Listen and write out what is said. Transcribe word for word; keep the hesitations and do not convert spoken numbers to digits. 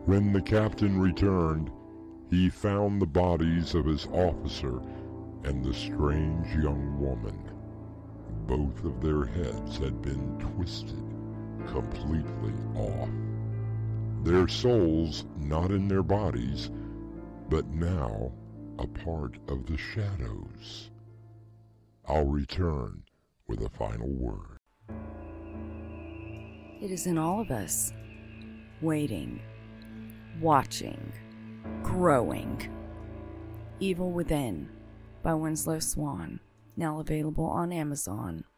When the captain returned, he found the bodies of his officer and the strange young woman. Both of their heads had been twisted completely off. Their souls not in their bodies, but now a part of the shadows. I'll return with a final word. It is in all of us, waiting, watching, growing. Evil Within by Winslow Swan, now available on Amazon.